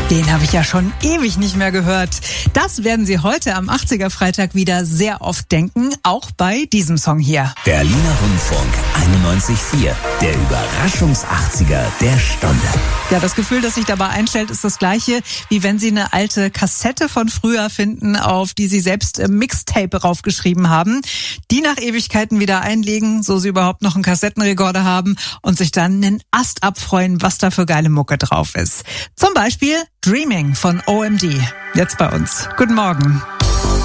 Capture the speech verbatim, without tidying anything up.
Den habe ich ja schon ewig nicht mehr gehört. Das werden Sie heute am achtziger Freitag wieder sehr oft denken, auch bei diesem Song hier. Berliner Rundfunk einundneunzig Komma vier, der Überraschungs-achtziger der Stunde. Ja, das Gefühl, das sich dabei einstellt, ist das gleiche, wie wenn Sie eine alte Kassette von früher finden, auf die Sie selbst Mixtape raufgeschrieben haben, die nach Ewigkeiten wieder einlegen, so Sie überhaupt noch einen Kassettenrekorder haben und sich dann einen Ast abfreuen, was da für geile Mucke drauf ist. Zum Beispiel Dreaming von O M D. Jetzt bei uns. Guten Morgen.